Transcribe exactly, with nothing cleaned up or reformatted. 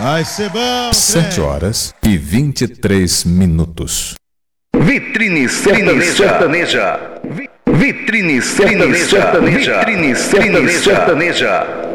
Vai ser bom, Sete horas e vinte e três minutos. Vitrine sertaneja. Vitrine sertaneja. Vitrine sertaneja.